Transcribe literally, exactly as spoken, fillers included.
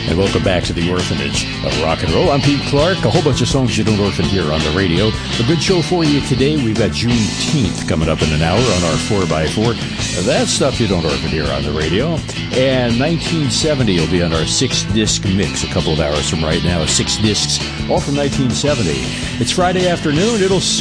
And welcome back to the Orphanage of Rock and Roll. I'm Pete Clark. A whole bunch of songs you don't orphan here on the radio. A good show for you today. We've got Juneteenth coming up in an hour on our four by four. That's stuff you don't orphan here on the radio. And nineteen seventy will be on our six-disc mix a couple of hours from right now. Six discs, all from nineteen seventy. It's Friday afternoon. It'll